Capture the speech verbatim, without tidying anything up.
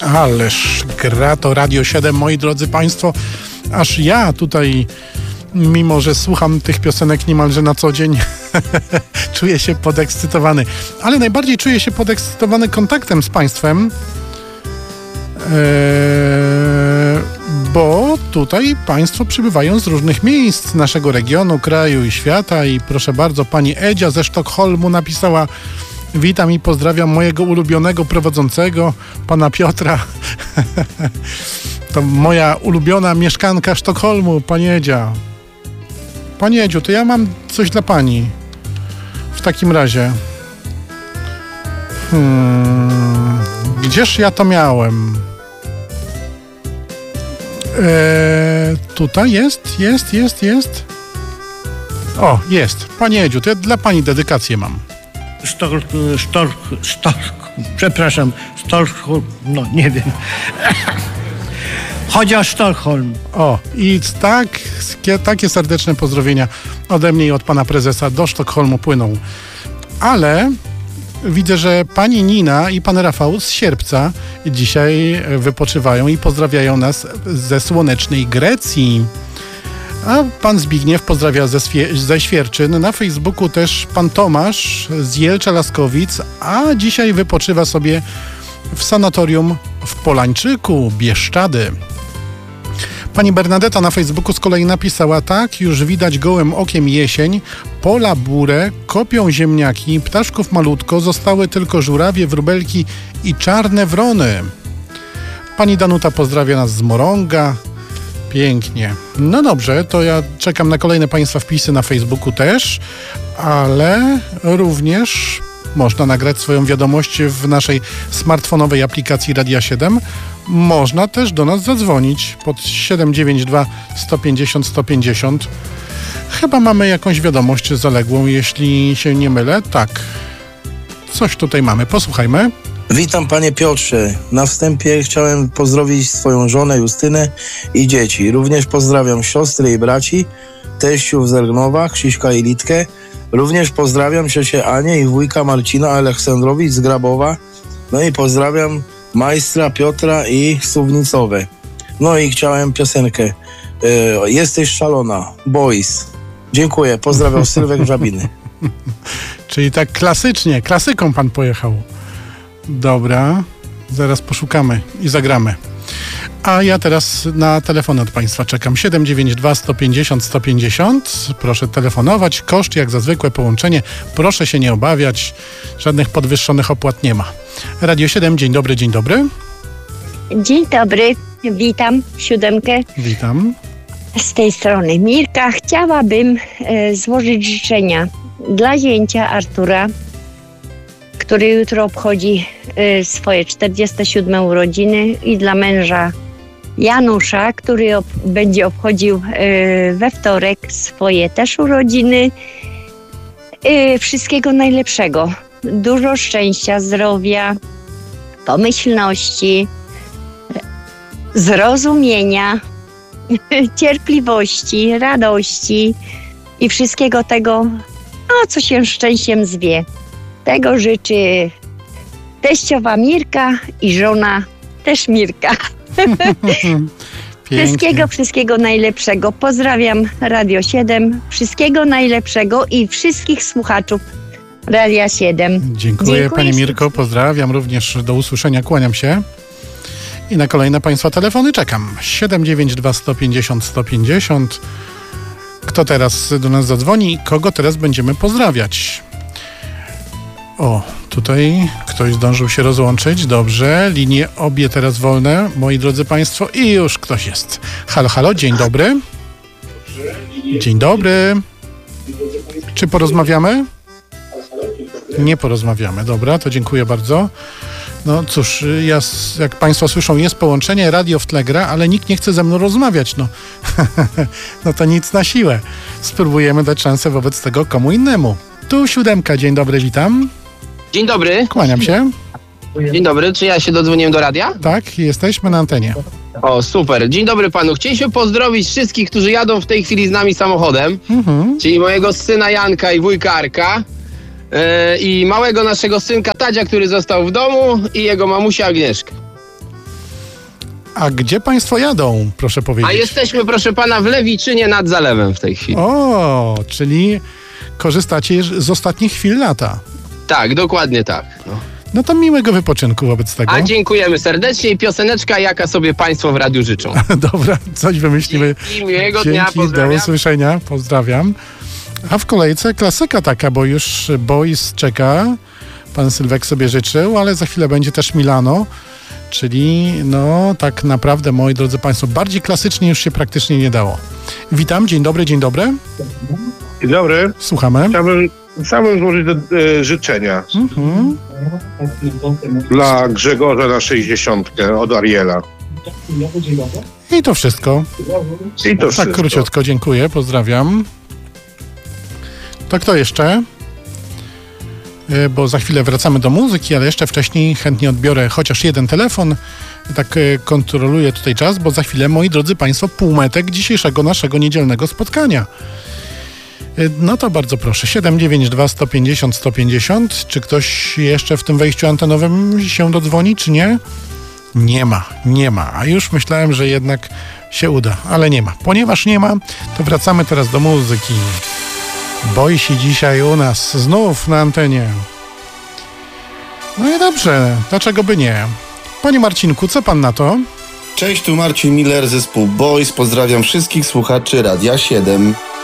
Ależ gra to Radio siedem, moi drodzy Państwo. Aż ja tutaj, mimo że słucham tych piosenek niemalże na co dzień, czuję się podekscytowany. Ale najbardziej czuję się podekscytowany kontaktem z Państwem, eee, bo tutaj Państwo przybywają z różnych miejsc naszego regionu, kraju i świata. I proszę bardzo, pani Edzia ze Sztokholmu napisała: witam i pozdrawiam mojego ulubionego prowadzącego, pana Piotra. To moja ulubiona mieszkanka Sztokholmu, pani Edzia. Pani Edziu, to ja mam coś dla pani. W takim razie. Hmm, gdzież ja to miałem? Eee, tutaj jest, jest, jest, jest. O, jest. Pani Edziu, to ja dla pani dedykację mam. Sztork, sztork, sztork, przepraszam, Sztokholm, no nie wiem. Chodzi o Sztokholm. O, i tak, takie serdeczne pozdrowienia ode mnie i od pana prezesa do Sztokholmu płyną. Ale widzę, że pani Nina i pan Rafał z Sierpca dzisiaj wypoczywają i pozdrawiają nas ze słonecznej Grecji. A pan Zbigniew pozdrawia ze, Swie- ze Świerczyn. Na Facebooku też pan Tomasz z Jelcza-Laskowic, a dzisiaj wypoczywa sobie w sanatorium w Polańczyku, Bieszczady. Pani Bernadetta na Facebooku z kolei napisała: tak, już widać gołym okiem jesień, pola burę, kopią ziemniaki, ptaszków malutko, zostały tylko żurawie, wróbelki i czarne wrony. Pani Danuta pozdrawia nas z Morąga. Pięknie. No dobrze, to ja czekam na kolejne Państwa wpisy na Facebooku też, ale również można nagrać swoją wiadomość w naszej smartfonowej aplikacji Radia siedem. Można też do nas zadzwonić pod siedem dziewięć dwa sto pięćdziesiąt sto pięćdziesiąt. Chyba mamy jakąś wiadomość zaległą, jeśli się nie mylę. Tak. Coś tutaj mamy. Posłuchajmy. Witam panie Piotrze. Na wstępie chciałem pozdrowić swoją żonę Justynę i dzieci. Również pozdrawiam siostry i braci, teściów z Ergnowa, Krzyśka i Litkę. Również pozdrawiam ciocię Anię i wujka Marcina Aleksandrowicz z Grabowa. No i pozdrawiam majstra Piotra i Suwnicowe. No i chciałem piosenkę e, Jesteś szalona, Boys. Dziękuję, pozdrawiam Sylwek Żabiny. Czyli tak klasycznie, klasyką pan pojechał. Dobra, zaraz poszukamy i zagramy. A ja teraz na telefon od Państwa czekam. siedem dziewięć dwa sto pięćdziesiąt sto pięćdziesiąt. Proszę telefonować. Koszt jak za zwykłe połączenie. Proszę się nie obawiać. Żadnych podwyższonych opłat nie ma. Radio siedem, dzień dobry, dzień dobry. Dzień dobry, witam siódemkę. Witam. Z tej strony Mirka. Chciałabym e, złożyć życzenia dla zięcia Artura, który jutro obchodzi y, swoje czterdzieste siódme urodziny, i dla męża Janusza, który ob- będzie obchodził y, we wtorek swoje też urodziny. Y, wszystkiego najlepszego. Dużo szczęścia, zdrowia, pomyślności, zrozumienia, cierpliwości, radości i wszystkiego tego, no, co się szczęściem zwie. Tego życzy teściowa Mirka i żona też Mirka. Wszystkiego, wszystkiego najlepszego. Pozdrawiam Radio siedem. Wszystkiego najlepszego i wszystkich słuchaczów Radia siedem. Dziękuję, Dziękuję pani Mirko. Pozdrawiam również. Do usłyszenia. Kłaniam się. I na kolejne Państwa telefony czekam. siedem dziewięć dwa sto pięćdziesiąt sto pięćdziesiąt. Kto teraz do nas zadzwoni i kogo teraz będziemy pozdrawiać? O, tutaj ktoś zdążył się rozłączyć. Dobrze, linie obie teraz wolne, moi drodzy Państwo. I już ktoś jest. Halo, halo, dzień dobry. Dzień dobry. Czy porozmawiamy? Nie porozmawiamy. Dobra, to dziękuję bardzo. No cóż, ja, jak Państwo słyszą, jest połączenie, radio w tle gra, ale nikt nie chce ze mną rozmawiać. No, no to nic na siłę. Spróbujemy dać szansę wobec tego komu innemu. Tu siódemka, dzień dobry, witam. Dzień dobry. Kłaniam się. Dzień dobry, czy ja się dodzwoniłem do radia? Tak, jesteśmy na antenie. O, super. Dzień dobry panu. Chcieliśmy pozdrowić wszystkich, którzy jadą w tej chwili z nami samochodem, Mhm. czyli mojego syna Janka i wujka Arka, yy, i małego naszego synka Tadzia, który został w domu, i jego mamusia Agnieszkę. A gdzie państwo jadą, proszę powiedzieć? A jesteśmy, proszę pana, w Lewiczynie nad zalewem w tej chwili. O, czyli korzystacie z ostatnich chwil lata. Tak, dokładnie tak. No. No to miłego wypoczynku wobec tego. A dziękujemy serdecznie i pioseneczka, jaka sobie państwo w radiu życzą. Dobra, coś wymyślimy. Dzięki, miłego dnia, Dzięki, pozdrawiam. do usłyszenia, pozdrawiam. A w kolejce klasyka taka, bo już Boys czeka. Pan Sylwek sobie życzył, ale za chwilę będzie też Milano. Czyli no tak naprawdę, moi drodzy państwo, bardziej klasycznie już się praktycznie nie dało. Witam, dzień dobry, dzień dobry. Dzień dobry. Słuchamy. Chciałbym, chciałbym złożyć e, życzenia Mhm. dla Grzegorza na sześćdziesiątkę od Ariela. I to wszystko. I to Tak wszystko. króciutko, dziękuję, pozdrawiam. To kto jeszcze? Y, Bo za chwilę wracamy do muzyki, ale jeszcze wcześniej chętnie odbiorę chociaż jeden telefon. Tak y, kontroluję tutaj czas, bo za chwilę, moi drodzy państwo, półmetek dzisiejszego naszego niedzielnego spotkania. Y, No to bardzo proszę, siedem dziewięć dwa sto pięćdziesiąt sto pięćdziesiąt. Czy ktoś jeszcze w tym wejściu antenowym się dodzwoni, czy nie? Nie ma, nie ma. A już myślałem, że jednak się uda, ale nie ma. Ponieważ nie ma, to wracamy teraz do muzyki. Boi się dzisiaj u nas znów na antenie. No i dobrze, dlaczego by nie? Panie Marcinku, co pan na to? Cześć, tu Marcin Miller, zespół Boys. Pozdrawiam wszystkich słuchaczy Radia siedem.